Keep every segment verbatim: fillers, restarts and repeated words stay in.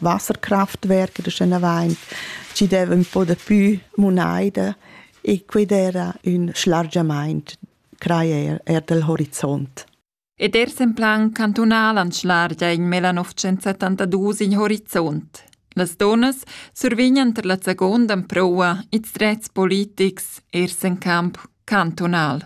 Wasserkraftwerke da Schenavaint, ci deva un po' da più monaida e quid era un slargiament crea er del horizont. Ed er sem plan cantonal an slargia in millenovecentosettantadue in horizont. Las donas survignan ter la seconda prova its drets politics ers en camp cantonal.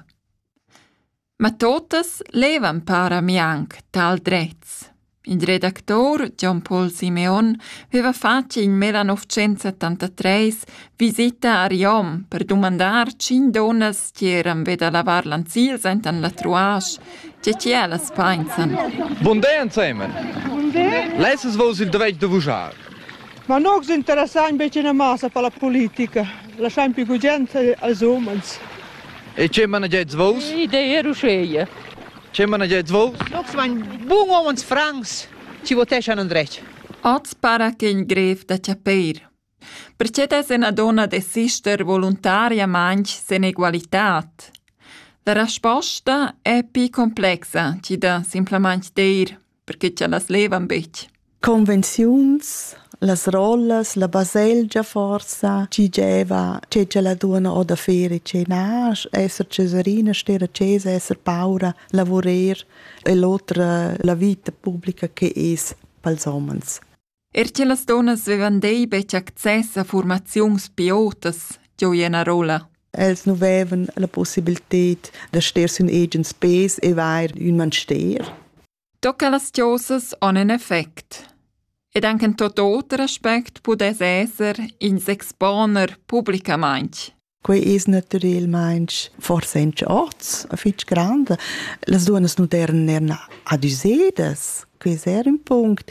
Ma totes levan para mianc tal drets. Il redactor John Paul Simeon aveva fatto in millenovecentosettantatré visita a Riom per domandar cin donas che eran veda lavar l'anzil sentan la truage che ci elas pensan. Bon dia insieme. Bon dia. Lesses vos il dovete de vujar. Ma non si interessa un beetje massa per la politica. Lasciamo più gente als umans. E c'è managets vos? Idee rusceia. C'è managets vos? Nog zijn buon omens Franks. Ci votesch an Andrej. Oz para che in greve da Ciapeir. Perché è una donna desister volontariamente sen egualitat. La risposta è più complessa, ci da semplicemente dir, perché ce la sleva un bec. Convenzions, las rollas, la baselgia forza, ci geva, c'è ce la donna o da fere, c'è nas, esser cesarina, stera cesa, esser paura, lavorer, e l'altra la vita pubblica che es pels homens. Er che las donnas vevan dei bec access a formazions piotas, gioiena rola. Els nu vevan la possibilitat de ster sun egen spes e vair un man ster. Tocca las chiosas on en effect. Ed anche in tot otro aspect pudes esser ins exponer publicamente. Quei es naturalmente forsench oz, a fitch grande. Las duonas nu deren erna adusedas, quei er un punct.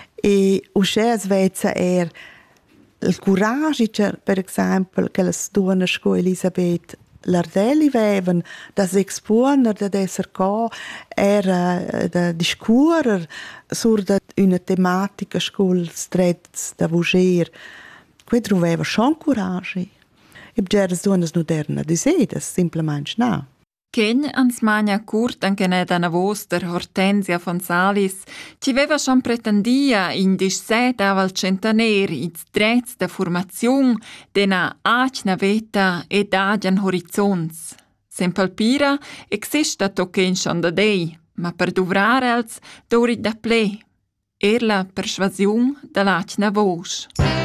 E usces vezza er il courage, per esempio, che las duonas co Elisabeth Lardelli vevan, das exponer, da esser co, era da discurer sur da una tematica sculs drets da vuger. Quei truveva schon courage. E bgeras duonas nu derna disedas, simplemente na. Ken ans magna curt anche ne da voz der Hortensia von Salis, ci veva schon pretendia in disset aval centaner ins drets da formaziun dena acna veta ed agian horizons. Sem palpira exista token schon da dei, ma per duvrar els dorit da ple. Er la persuasion da l'acna voz.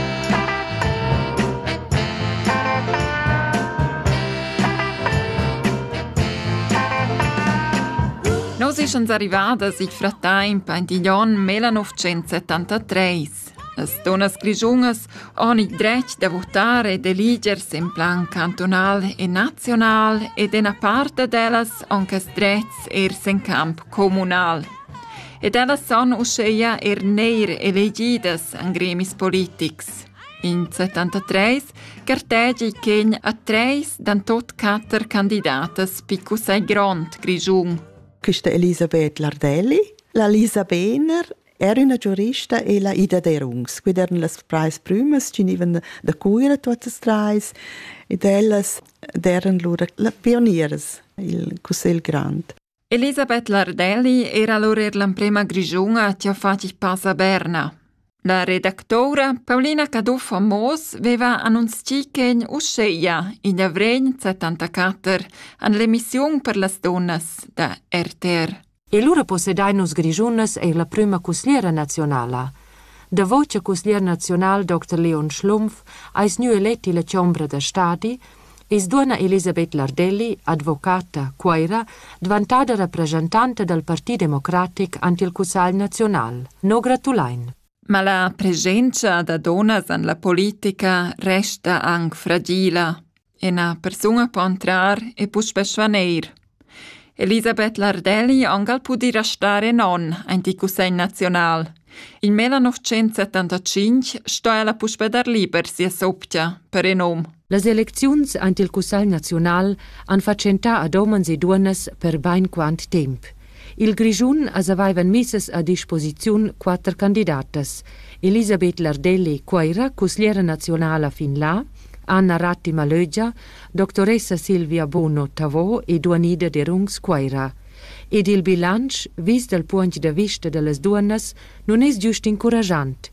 Nos ischans arrivadas il fratemp in l'anno millenovecentosettantatré. Las donas grigiungas han il dret da votare ed eligers in plan cantonal e nazional ed una parte delas anche drets ers in camp comunal. Ed elas son usceia er neir elegidas an gremis politics. In settantatré cartegi chen a treis dan tot cater candidatas picusai grand grigiung. Questa Elisabeth Lardelli, la Lisa Behner, era una giurista e la Ida Derungs. Quid erano las prais prümes, ci niven da cuira tuotas trais, ed ellas eran lura la pionieres, il Cussel Grand. Elisabeth Lardelli era allora la prima grigiunga che ha fatto passa a Berna. La redaktora Paulina Caduff Mos aveva annunciato che usceva in avril settantaquattro all'emissione per le donne da R T R. E lura possedainos grigiunas e la prima cusliera nazionala. Da voce cuslier nazional doctor Leon Schlumpf ais nu eletti la Ciombra da Stadi, es duona Elisabeth Lardelli, advocata, quaira, diventada rappresentante del Partito Democratic ante il Cussal Nazional. No gratulain. Ma la presenza da donas en la politica resta anche fragila e una persona può entrare e può svaneir. Elisabeth Lardelli angal pudi restare non in di Consiglio Nazional. In millenovecentosettantacinque sta ella può spedar liber sia soppia per enom. Las elecziuns ante il Cussal Nazional han facenta ad omens e duonas per bain quant temp. Il Grigiun as avaivan misses a disposiziun quattro candidatas: Elisabeth Lardelli quaira, cusliera nazionala fin là, Anna Ratti Malögia, dottoressa Silvia Bono Tavò e Duanida Derungs quaira. Ed il bilancio, vis dal punto di vista delle donne, non è giusto incoraggiante.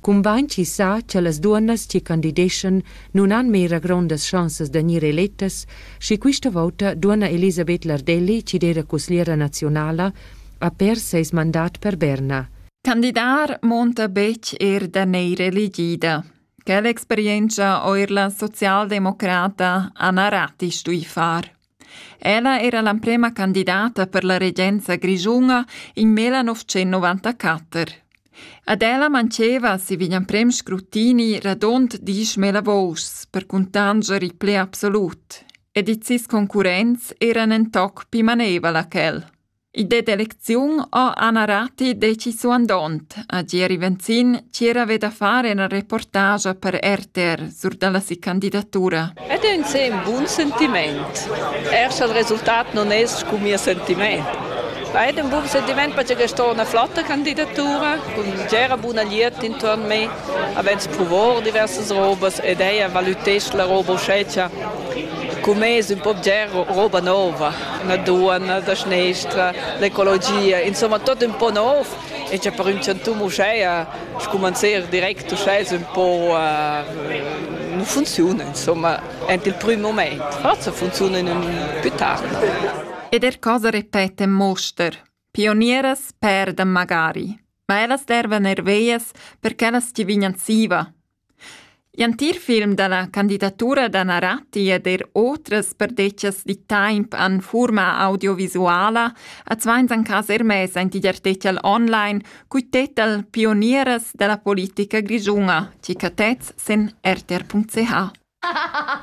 Cumbain ci sa che las duonnas ci candideschen non han mera grondas chances de gnir elettas, schi quista volta duonna Elisabeth Lardelli, ci dera cusliera nazionala, ha per seis mandat per Berna. Candidar monta bec er da neire elegida. Che l'esperienza oir la socialdemocrata Anna Ratti stui far. Ella era la prima candidata per la regenza Grigiunga in millenovecentonovantaquattro. Ad ella manceva si vignan prem scrutini radont disch mela vos per contanger i ple absolut. Ed i sis concurrenz eran en toc pi manevela chel. I de d'eleziun o Anna Ratti deci su andont, a Gieri Venzin c'era veda fare una reportage per R T R sur dalla si candidatura. Ed è in sé un buon sentimento. Erst il risultato non è come mio sentimento. Ma è un buon sentimento perché è stata una flotta candidatura, con c'era buona lieta intorno a me, avendo provato diverse robe ed è valutato la roba scelta. Come un po' di roba nuova, la donna, la sinistra, l'ecologia, insomma tutto un po' nuovo. E c'è per un centumo c'è, cominciare diretto c'è un po' uh, non funziona, insomma, è il primo momento. Forse funziona più tardi. Ed er cosa repete moster. Pionieras perden magari, ma ellas dervan nerveias perché ellas ci vignan siva. Jantir film dalla candidatura d'Anna Ratti ed er otras perdecias di temp an forma audiovisuala, a zwains an cas ermes ein tigertetial online, cui tetel Pionieras della politica grigiunga, ci catets sen r t r punct c h.